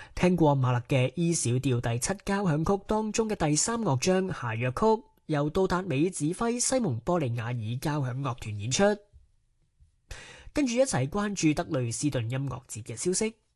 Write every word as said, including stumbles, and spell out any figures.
聽過馬勒嘅 E 小調第七交響曲當中嘅第三樂章諧謔曲，由杜達美指揮西蒙波利亞爾交響樂團演出。跟住一齊關注德累斯頓音樂節嘅消息。